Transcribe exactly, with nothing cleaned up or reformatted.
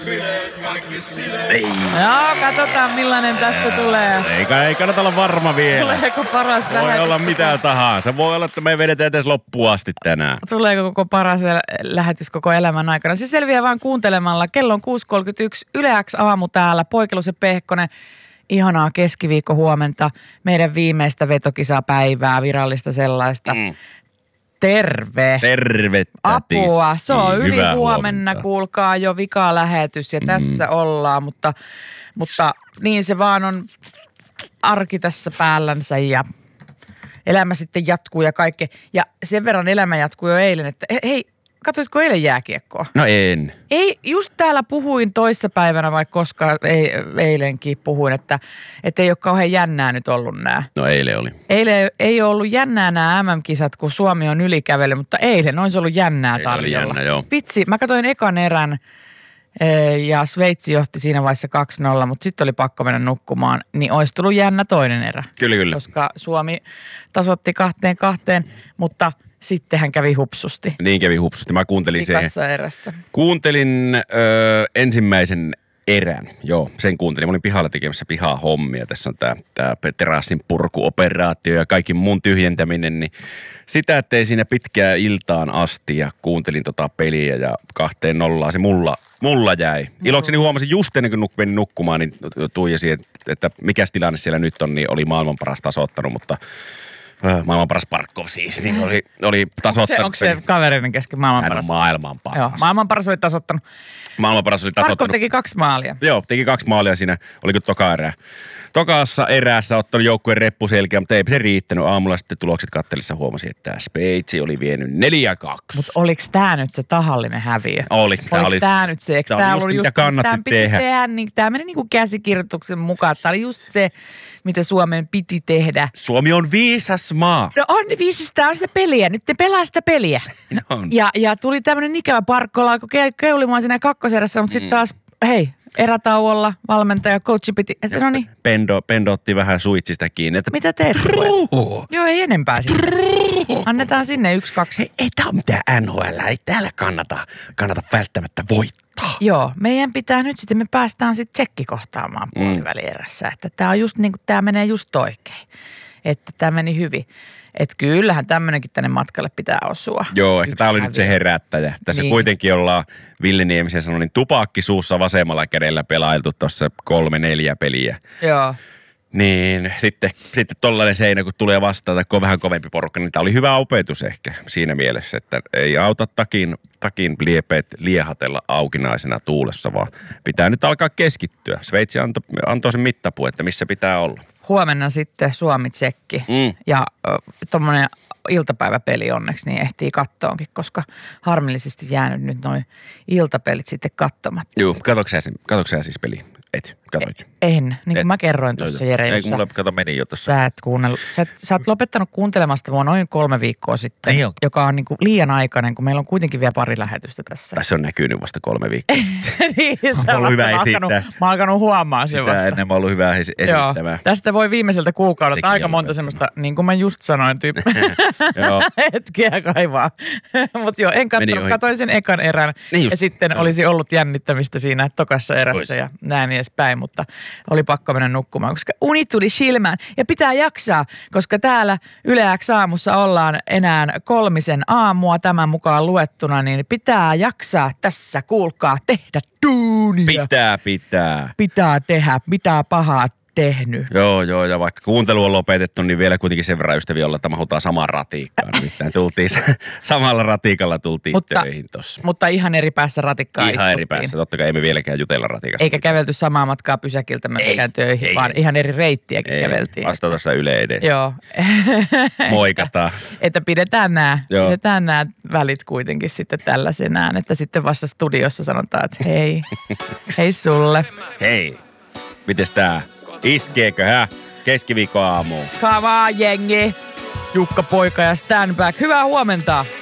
Ei. Joo, katsotaan millainen tästä tulee. Eikä, ei kannata olla varma vielä. Tuleeko paras Voi lähetys? olla mitä tahansa. Voi olla, että me vedetään edes loppuun asti tänään. Tuleeko koko paras lähetys koko elämän aikana? Se selviää vaan kuuntelemalla. Kello on kuusi kolmekymmentäyksi. Yle X aamu täällä. Poikelus ja Pehkonen. Ihanaa keskiviikko huomenta. Meidän viimeistä vetokisapäivää, virallista sellaista. Mm. Terve. Terve. Apua. Se on yli Hyvää huomenna, huomenta. Kuulkaa jo vikalähetys ja mm. tässä ollaan, mutta, mutta niin se vaan on arki tässä päällänsä ja elämä sitten jatkuu ja kaikkea. Ja sen verran elämä jatkuu jo eilen, että hei, katsoitko eilen jääkiekkoa? No en. Ei, just täällä puhuin toissapäivänä, vaikka koska ei, eilenkin puhuin, että, että ei ole kauhean jännää nyt ollut nämä. No eilen oli. Eilen ei ole ollut jännää nämä M M-kisat, kun Suomi on ylikävely, mutta eilen olisi ollut jännää Eilen oli tarjolla. jännä, joo. Vitsi, mä katsoin ekan erän ja Sveitsi johti siinä vaiheessa kaksi nolla, mutta sitten oli pakko mennä nukkumaan, niin olisi tullut jännä toinen erä. Kyllä, kyllä. Koska Suomi tasoitti kahteen kahteen, mutta sitten hän kävi hupsusti. Niin kävi hupsusti. Mä kuuntelin sen. Pikassa erässä. Kuuntelin ö, ensimmäisen erän. Joo, sen kuuntelin. Mä olin pihalla tekemässä pihaa hommia. Tässä on tää, tää terassin purkuoperaatio ja kaikki muun tyhjentäminen. Niin sitä, ettei siinä pitkään iltaan asti ja kuuntelin tota peliä ja kahteen nollaan se mulla, mulla jäi. Ilokseni huomasin just ennen kuin menin nukkumaan, niin tuijasin, että, että mikäs tilanne siellä nyt on, niin oli maailman paras tasoittanut, mutta maailman paras Parkov siis, niin oli, oli tasoittanut. Onko se, onko se kaverinen kesken maailman paras? Hän on maailman paras. Joo, maailman paras oli tasoittanut. Maailman paras oli tasoittanut. Parkov teki kaksi maalia. Joo, teki kaksi maalia siinä. Oliko toka erää? Tokaassa eräässä ottanut joukkueen reppuselkeä, mutta ei se riittänyt. Aamulla sitten tulokset kattelissa huomasin, että Sveitsi oli vienyt neljä kaksi. Mutta oliko tämä nyt se tahallinen häviö? Oli. Oliko oli, tämä nyt se? Tämä oli just, just mitä kannatti tämän piti tehdä. tehdä niin, tämä meni niin kuin käsikirjoituksen mukaan. Tämä oli just se, mitä Suomen piti tehdä. Suomi on viisas maa. No on viisas, tämä on sitä peliä. Nyt ne pelaa sitä peliä. No. Ja, ja tuli tämmöinen ikävä Parkkola, kun ke- keulimaan siinä kakkoserässä, mutta mm. sitten taas, hei, erätauolla valmentaja, coachi piti, että no niin. Pendo, Pendo otti vähän suitsista kiinni. Että mitä teet? Truu. Joo, ei enempää sitten. Annetaan sinne yksi, kaksi. Hei, ei tää ole mitään N H L. Ei täällä kannata, kannata välttämättä voittaa. Joo, meidän pitää nyt sitten, me päästään sitten tsekki kohtaamaan puolivälierässä. Että tämä on just niin kuin, tämä menee just oikein. Että tämä meni hyvin. Että kyllähän tämmöinenkin tänne matkalle pitää osua. Joo, ehkä tämä oli nyt se herättäjä. Tässä niin. Kuitenkin ollaan Ville Niemisen sanoi, niin tupakki suussa vasemmalla kädellä pelailtu tuossa kolme neljä peliä. Joo. Niin, sitten, sitten tollainen seinä, kun tulee vastaan, tai on vähän kovempi porukka, niin tämä oli hyvä opetus ehkä siinä mielessä, että ei auta takin, takin liepeet liehatella aukinaisena tuulessa, vaan pitää nyt alkaa keskittyä. Sveitsi antoi, antoi sen mittapuun, että missä pitää olla. Huomenna sitten Suomi-tsekki Mm. ja tuommoinen iltapäiväpeli onneksi niin ehtii kattoonkin, koska harmillisesti jäänyt nyt noin iltapelit sitten katsomatta. Joo, katsoitko sä, katsoitko sä siis peli? Et, katsoit. En, niin kuin Et. mä kerroin tuossa Jere. Ei, kun mulla kato meni jo tuossa. Sä et kuunnellut. Sä, sä oot lopettanut kuuntelemasta mua noin kolme viikkoa sitten, Niin on. joka on niin kuin liian aikainen, kun meillä on kuitenkin vielä pari lähetystä tässä. Tässä on näkynyt vasta kolme viikkoa. niin, On ollut hyvä mä oon esittää. alkanut, mä oon alkanut huomaa sen Sitä vasta. ennen mä oon ollut hyvä esi- esittämään. Joo, tästä voi viimeiseltä kuukaudelta Sekin aika on monta hyvä. semmoista, niin kuin mä just sanoin, tyyppi. Joo. Hetkeä kaivaa. Mutta joo, en Meni katsonut, ohi. katoin sen ekan erän Niin just. ja sitten Joo. olisi ollut jännittämistä siinä tokassa erässä Ois. ja näin edespäin, mutta oli pakko mennä nukkumaan, koska uni tuli silmään ja pitää jaksaa, koska täällä Yle X aamussa ollaan enää kolmisen aamua tämän mukaan luettuna, niin pitää jaksaa tässä, kuulkaa, tehdä duunia. Pitää, pitää. Pitää tehdä, pitää pahaa tehnyt. Joo, joo, ja vaikka kuuntelu on lopetettu, niin vielä kuitenkin sen verran ystäviä olla, että mahutaan samaan ratikkaan. Nimittäin tultiin, samalla ratikalla tultiin Mutta- töihin tossa. Mutta ihan eri päässä ratikkaa Ihan eri istuttiin. päässä. Totta kai emme vieläkään jutella ratikasta. Eikä kävelty samaa matkaa pysäkiltä myöskään töihin, ei, vaan ei. ihan eri reittiäkin Ei, käveltiin. vasta tuossa Yle edessä. Joo. Moikataan. Että pidetään nämä, Joo. pidetään nämä välit kuitenkin sitten tällaisenään, että sitten vasta studiossa sanotaan, että hei, hei sulle. Hei, mites tää? Iskeekö, hä? Keskiviikko aamuun. Kavaa jengi, Jukka Poika ja Stand Back. Hyvää huomenta.